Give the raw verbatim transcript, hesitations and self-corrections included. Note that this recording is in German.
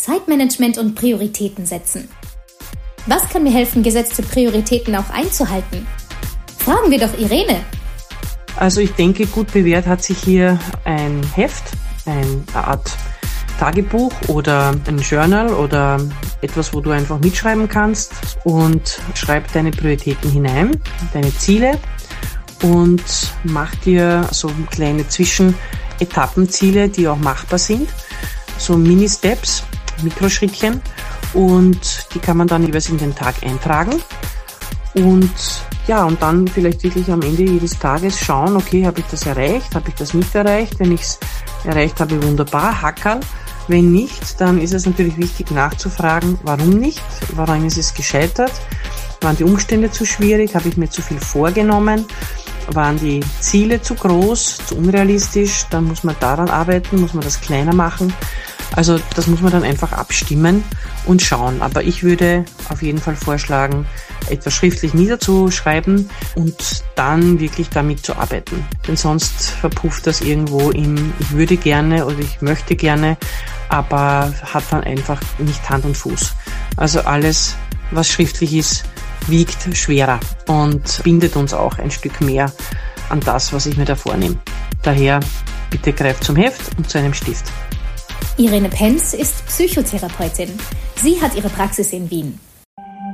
Zeitmanagement und Prioritäten setzen. Was kann mir helfen, gesetzte Prioritäten auch einzuhalten? Fragen wir doch Irene. Also ich denke, gut bewährt hat sich hier ein Heft, eine Art Tagebuch oder ein Journal oder etwas, wo du einfach mitschreiben kannst und schreib deine Prioritäten hinein, deine Ziele und mach dir so kleine Zwischenetappenziele, die auch machbar sind, so Mini-Steps, Mikroschrittchen und die kann man dann jeweils in den Tag eintragen und ja, und dann vielleicht wirklich am Ende jedes Tages schauen, okay, habe ich das erreicht, habe ich das nicht erreicht, wenn ich es erreicht habe, wunderbar, Hackerl. Wenn nicht, dann ist es natürlich wichtig nachzufragen, warum nicht, woran ist es gescheitert, waren die Umstände zu schwierig, habe ich mir zu viel vorgenommen, waren die Ziele zu groß, zu unrealistisch, dann muss man daran arbeiten, muss man das kleiner machen. Also das muss man dann einfach abstimmen und schauen. Aber ich würde auf jeden Fall vorschlagen, etwas schriftlich niederzuschreiben und dann wirklich damit zu arbeiten. Denn sonst verpufft das irgendwo im ich würde gerne oder ich möchte gerne, aber hat dann einfach nicht Hand und Fuß. Also alles, was schriftlich ist, wiegt schwerer und bindet uns auch ein Stück mehr an das, was ich mir da vornehme. Daher bitte greift zum Heft und zu einem Stift. Irene Penz ist Psychotherapeutin. Sie hat ihre Praxis in Wien.